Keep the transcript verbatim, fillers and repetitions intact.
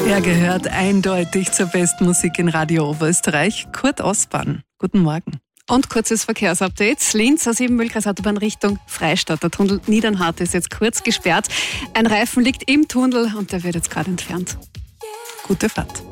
Er gehört eindeutig zur besten Musik in Radio Oberösterreich. Kurt Osban, guten Morgen. Und kurzes Verkehrsupdate. Linz aus Siebenmühlkreisautobahn Richtung Freistadt. Der Tunnel Niedernhart ist jetzt kurz gesperrt. Ein Reifen liegt im Tunnel und der wird jetzt gerade entfernt. Gute Fahrt.